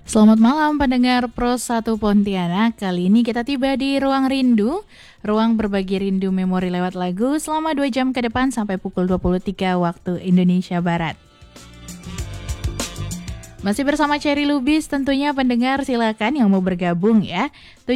Selamat malam pendengar Pro 1 Pontianak. Kali ini kita tiba di Ruang Rindu, ruang berbagi rindu memori lewat lagu selama 2 jam ke depan sampai pukul 23 waktu Indonesia Barat. Masih bersama Cherry Lubis, tentunya pendengar silakan yang mau bergabung ya.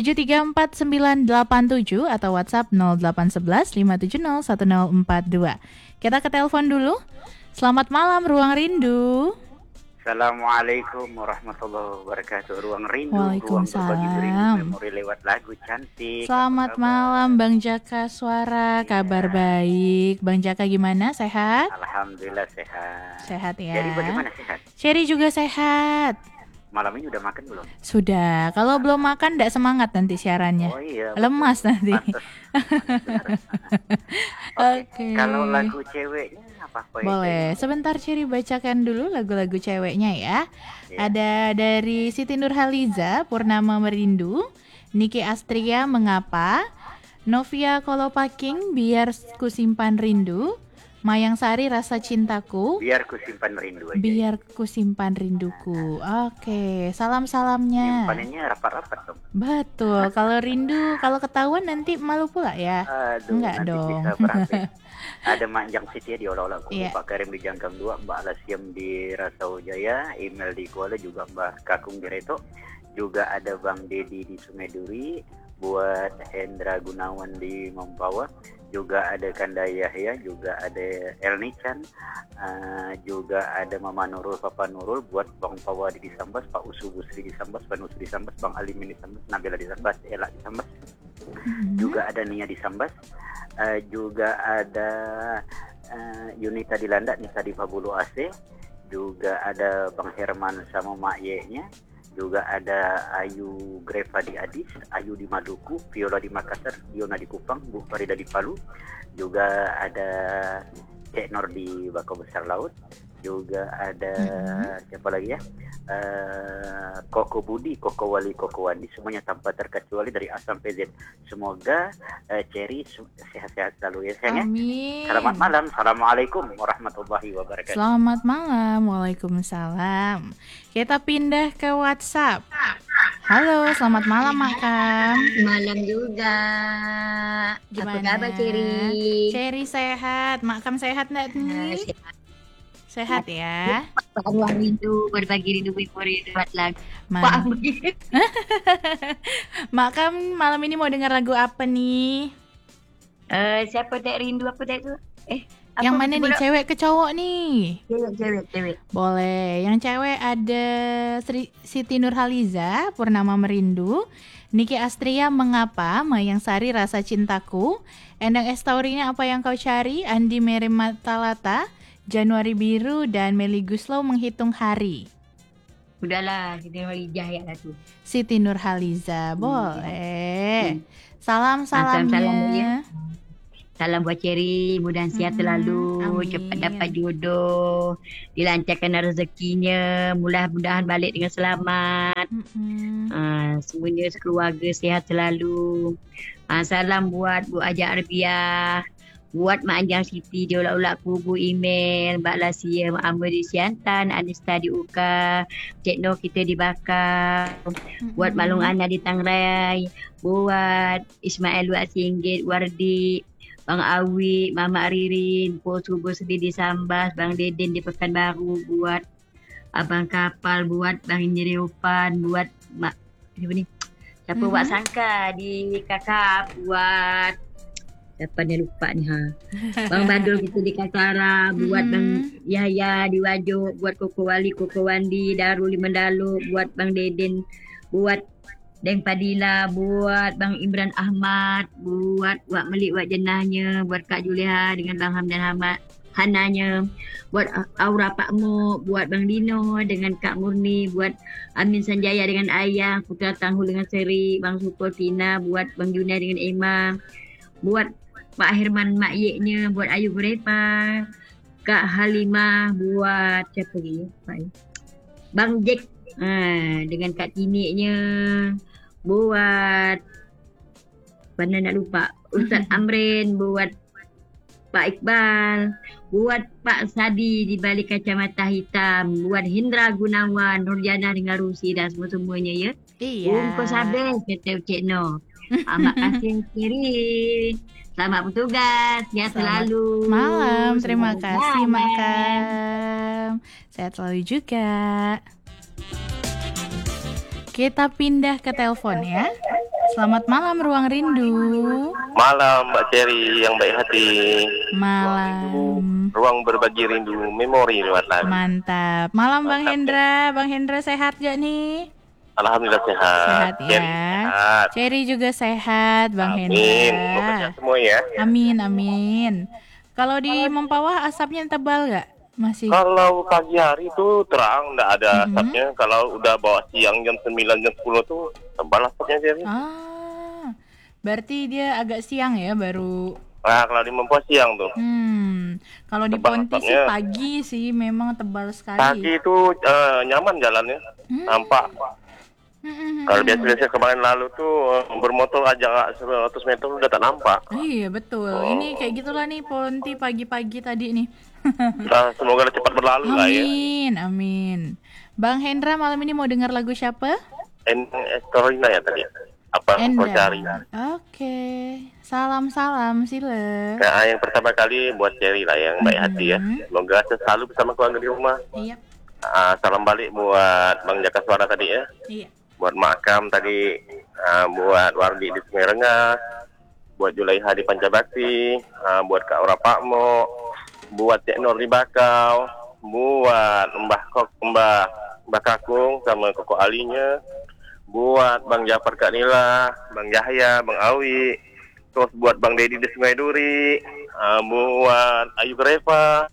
7349987 atau WhatsApp 0811 570 1042. Kita ke telepon dulu. Selamat malam Ruang Rindu. Assalamualaikum warahmatullahi wabarakatuh. Ruang Rindu, ruang berbagi rindu memori lewat lagu cantik. Selamat malam Bang Jaka Suara, kabar baik. Bang Jaka gimana, sehat? Alhamdulillah sehat. Sehat ya. Jadi bagaimana sehat? Cherry juga sehat. Malam ini udah makan belum? Sudah, kalau belum makan tidak semangat nanti siarannya. Oh iya. Lemas nanti. Oke. Kalau lagu ceweknya apa? Boleh, sebentar Cherry bacakan dulu lagu-lagu ceweknya ya. Ada dari Siti Nurhaliza, Purnama Merindu, Niki Astria, Mengapa, Novia Kolopaking, Biar Kusimpan Rindu, Mayang Sari, Rasa Cintaku, Biar Ku Simpan Rindu aja. Biar Ku Simpan Rinduku. Oke, salam-salamnya. Simpanannya rapat-rapat dong. Betul, kalau rindu, kalau ketahuan nanti malu pula ya. Aduh, Enggak nanti dong. bisa berabe. Ada Manjang Siti di Olah-Olah, Iya. Pak Karim di Jangkang 2, Mbak Lasiam di Rasau Jaya, Email di Kuala, juga Mbak Kakung di Reto, juga ada Bang Dedi di Sungai Duri, buat Hendra Gunawan di Mempawah, juga ada Kanda Yahya, juga ada Elnichan, juga ada Mama Nurul, Papa Nurul, buat Bang Pawa di Sambas, Pak Usu Busri di Sambas, Pak Nusri di Sambas, Bang Alimin di Sambas, Nabila di Sambas, Ella di Sambas, juga ada Nia di Sambas, juga ada Yunita di Landak, Nisa di Pabulu AC, juga ada Bang Herman sama Mak Ye-nya, juga ada Ayu Greva di Adis, Ayu di Maluku, Viola di Makassar, Diona di Kupang, Bu Farida di Palu, juga ada Cek Nor di Bako Besar Laut, juga ada siapa lagi ya, Koko Budi, Koko Wali, Koko Wandi, semuanya tanpa terkecuali dari A sampai Z. Semoga Cherry sehat-sehat selalu ya sayangnya. Amin. Selamat malam, assalamualaikum warahmatullahi wabarakatuh. Selamat malam, waalaikumsalam. Kita pindah ke WhatsApp. Halo, selamat malam Makam. Malam juga. Gimana? Apa kabar Cherry? Cherry sehat, Makam sehat nggak nih? Sehat ya. Ruang Rindu, berbagi rindu memori lewat lagu. Makam malam ini mau dengar lagu apa nih? Siapa tak rindu apa tak tu? Yang mana nih, cewek ke cowok nih? Cewek. Boleh. Yang cewek ada Siti Nurhaliza, Purnama Merindu, Niki Astria, Mengapa, Mayang Sari, Rasa Cintaku, Endang Estaurinya, Apa Yang Kau Cari, Andi Mere Matalata, Januari Biru, dan Meli Guslow, Menghitung Hari. Udahlah, kita Nurhaliza ya lah tu. Siti Nurhaliza, boleh. Salam-salamnya. Salam ya. Salam buat Cherry, mudah sihat selalu, amin. Cepat dapat jodoh, dilancarkan rezekinya, mudah-mudahan balik dengan selamat. Semuanya sekeluarga sihat selalu. Salam buat Bu Ajak Arbiah, buat Mak Anjang Siti di Ulak-Ulak Kubu, Email, Mbak Lasia, Mak Amr di Siantan, Anista di Uka, Cik Noh kita di Bakar, buat Malung Ana di Tangrai, buat Ismail buat Singgit, Wardi, Bang Awi, Mama Ririn, Po Subuh Sedih di Sambas, Bang Deden di Pekanbaru, buat Abang Kapal, buat Bang Injiriopan, buat Mak siapa buat Sangka di Kakap, buat siapa ni lupa ni Bang Badul kita di Kasara, buat Bang Yahya di Wajo, buat Koko Wali, Koko Wandi, Darul di Mendalu, buat Bang Deden, buat Deng Padila, buat Bang Imran Ahmad, buat Wak Melik Wak Jenahnya, buat Kak Juleha dengan Bang Hamdan Ahmad Hananya, buat Aura Pak Mo, buat Bang Dino dengan Kak Murni, buat Amin Sanjaya dengan Ayah, Putra Tanghul dengan Seri, Bang Suko Tina, buat Bang Junia dengan Emma, buat Pak Herman Mak Yeknya, buat Ayu Gurepa, Kak Halimah, buat siapa lagi? Bang Jack dengan Kak Tiniknya, buat mana nak lupa Ustaz Amrin, buat Pak Iqbal, buat Pak Sadi di balik kacamata hitam, buat Hindra Gunawan, Nurjana dengan Rusi dan semua-semuanya ya. Iya. Bungkus habis kata Cik No. Terima kasih Kiri. Selamat bertugas, sehat selalu. Malam, terima Selamat kasih malam. Mak Kam. Sehat selalu juga. Kita pindah ke telepon ya. Selamat malam Ruang Rindu. Malam Mbak Cherry yang baik hati. Malam. Ruang berbagi rindu memori lewat lagu. Mantap. Malam Bang Hendra. Bang Hendra sehat gak nih? Alhamdulillah sehat. Sehat ya. Cherry sehat. Cherry juga sehat Bang Amin. Hendra. Semoga sehat semua ya. Amin, amin. Kalau di Mempawah asapnya tebal gak? Masih? Kalau pagi hari tuh terang, enggak ada asapnya. Kalau udah bawa siang jam 9, jam 10 tuh tebal asapnya Cherry. Berarti dia agak siang ya baru. Nah, kalau di Mempawah siang tuh. Kalau di Tebal Ponti sih asapnya. pagi sih memang tebal sekali. Pagi itu nyaman jalannya. Nampak. Kalau biasa-biasa kemarin lalu tuh bermotor aja 100 meter udah tak nampak. Iya betul. Ini kayak gitulah nih Ponti pagi-pagi tadi nih. Nah, semoga cepat berlalu lah ya. Amin, amin. Bang Hendra malam ini mau dengar lagu siapa? Endang Estorina ya tadi. Apa kau cari? Oke. Salam-salam sila. Nah, yang pertama kali buat Cherry lah yang baik hati ya. Semoga selalu bersama keluarga di rumah. Iya. Salam balik buat Bang Jaka Suara tadi ya. Iya. Buat Makam tadi, buat Wardi di Sungai Rengas, buat Julaiha di Pancabakti, buat Kak Ora Pakmo, buat Cik Nur di Bakau, buat Mbah Kakung sama Koko Alinya, buat Bang Jafar Kak Nila, Bang Yahya, Bang Awi, terus buat Bang Dedi di Sungai Duri, buat Ayu Reva,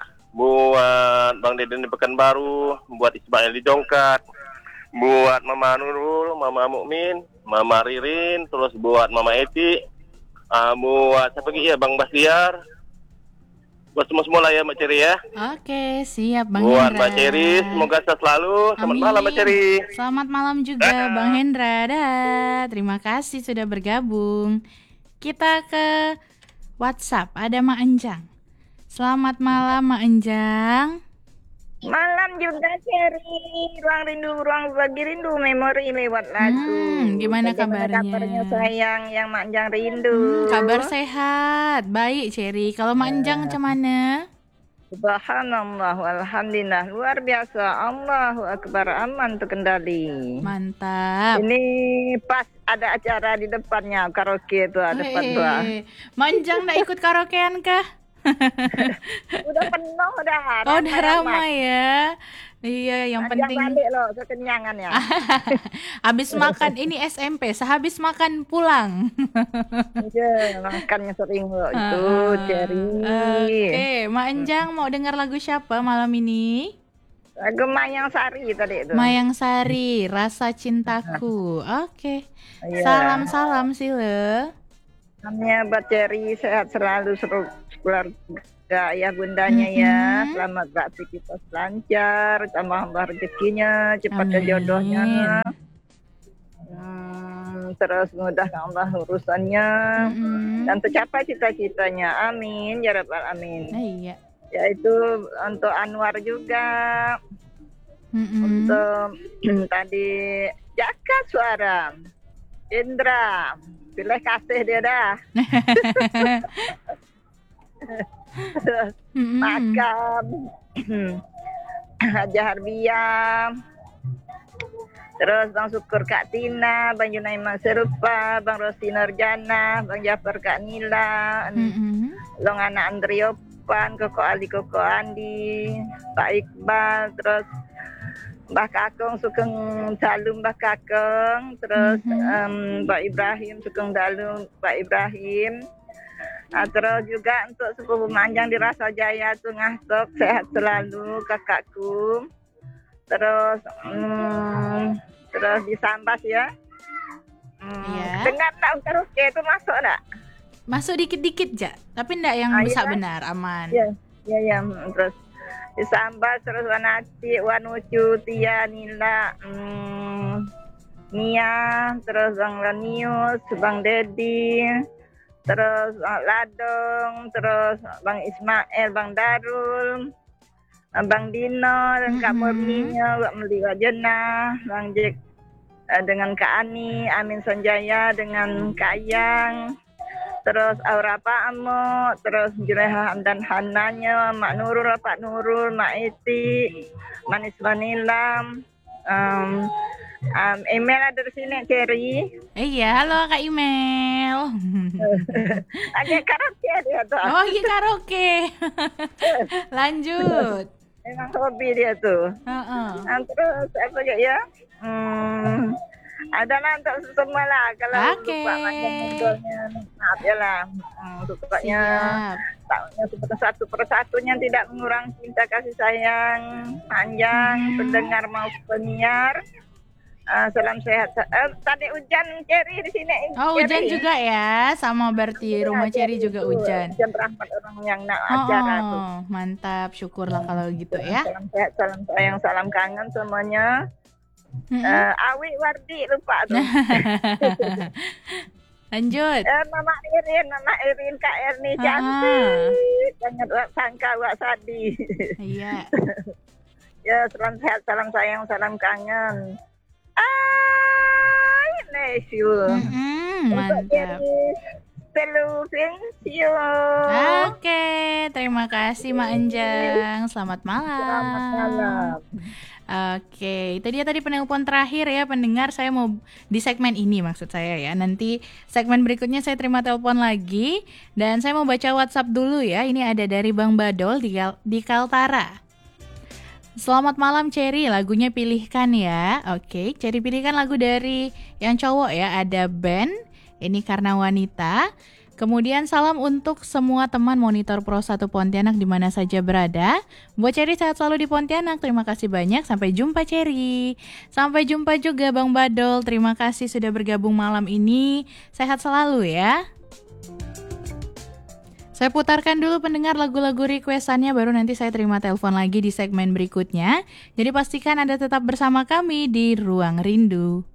buat Bang Deden di Pekanbaru, buat Ismail di Jongkat, buat Mama Nurul, Mama Mukmin, Mama Ririn, terus buat Mama Eti, buat siapa lagi ya, Bang Bastiar, buat semua lah ya Mbak Cherry ya. Oke, siap Bang Buat Hendra. Mbak Cherry, semoga sehat selalu. Selamat malam Mbak Cherry. Selamat malam juga Bang Hendra. Dah. Terima kasih sudah bergabung. Kita ke WhatsApp. Ada Mak Enjang. Selamat malam Mak Enjang. Malam juga Cherry, ruang rindu, ruang berbagi rindu, memori lewat lagu. Gimana kabarnya? Kabarnya sayang, yang Mak Enjang rindu. Kabar sehat, baik Cherry. Kalau Mak Enjang macam mana? Subhanallah, alhamdulillah, luar biasa. Allahu Akbar, aman terkendali. Mantap. Ini pas ada acara di depannya, karaoke itu ada depan tuh. Mak Enjang nak ikut karaokean kah? Udah penuh dah. Oh, udah ramai ya. Iya, yang penting balik loh, kekenyangannya. habis makan ini SMP, sehabis makan pulang. Iya, makannya sering loh itu, Cherry. Oke, Mak Enjang mau dengar lagu siapa malam ini? Lagu Mayang Sari tadi itu. Mayang Sari, Rasa Cintaku. Oke. Iya. Salam-salam sila. Namanya buat Cherry, sehat selalu seluruh keluarga ayah bundanya ya. Selamat beraktivitas lancar, tambah rezekinya, cepat ke jodohnya. Terus mudahkan Allah urusannya dan tercapai cita-citanya. Amin ya rabbal alamin. Iya. Yaitu untuk Anwar juga. Untuk tadi Jaka Suara, Indra, pilih kasih dia dah. Makam, Haja Harbiah, terus Bang Syukur Kak Tina, Bang Junaima Serupa, Bang Rosi Nurjana, Bang Jafar Kak Nila, Long Anak Andriopan, Koko Ali Koko Andi, Pak Iqbal, terus Mbah Kakung Sugeng Dalu Mbah Kakung, terus Mbak Ibrahim Sugeng Dalu Mbak Ibrahim. Nah, terus juga untuk sepupu Manjang di Rasa Jaya tuh Ngahtok, sehat selalu kakakku. Terus di Sambas ya. Dengar tak karaoke itu masuk enggak? Masuk dikit-dikit ja, tapi enggak yang besar benar, aman. Iya. Terus di Sambas, terus Wanati, Wanucu, Tia, Nila, Nia, terus Bang Lanius, Bang Dedi, terus Ladong, terus Bang Ismail, Bang Darul, Bang Dino, dan Kak Murninya, Wak Meliwa Jenah, Bang Jack, dengan Kak Ani, Amin Sanjaya, dengan Kak Ayang, terus Aura Pak Amo, terus Juleha dan Hananya, Mak Nurul, Pak Nurul, Mak Iti, Manis Vanilam, email ada di sini, Cherry. Iya, halo Kak Email. Lagi karaoke dia tuh. Oh, lagi karaoke. Lanjut. Memang hobi dia tuh. Terus apa ya? Adalah untuk semua lah. Kalau lupa macam-macamnya, maaf ya lah. Sukanya satu persatunya tidak mengurangi cinta kasih sayang panjang pendengar maupun penyiar. Salam sehat. Tadi hujan Cherry di sini. Oh, hujan juga ya, sama berarti rumah Cherry juga hujan. Hujan rahmat orang yang nak acara tuh. Mantap, syukurlah kalau gitu ya. Salam sehat, salam sayang, salam kangen semuanya. Awi Wardi lupa tuh. Lanjut. Mama Irin Kak Erni cantik. Jangan sangka Wak Sadi. Iya. Ya, salam sehat, salam sayang, salam kangen. I miss you. Mantap. Oke, terima kasih Mak Enjang. Selamat malam. Selamat malam. Oke, itu dia tadi penelpon terakhir ya pendengar. Saya mau di segmen ini maksud saya ya. Nanti segmen berikutnya saya terima telepon lagi. Dan saya mau baca WhatsApp dulu ya. Ini ada dari Bang Badol di Kaltara. Selamat malam Cherry, lagunya pilihkan ya. Oke, Cherry pilihkan lagu dari yang cowok ya. Ada Ben, ini Karena Wanita. Kemudian salam untuk semua teman Monitor Pro 1 Pontianak di mana saja berada. Buat Cherry sehat selalu di Pontianak. Terima kasih banyak. Sampai jumpa Cherry. Sampai jumpa juga Bang Badol. Terima kasih sudah bergabung malam ini. Sehat selalu ya. Saya putarkan dulu pendengar lagu-lagu requestannya, baru nanti saya terima telepon lagi di segmen berikutnya. Jadi pastikan Anda tetap bersama kami di Ruang Rindu.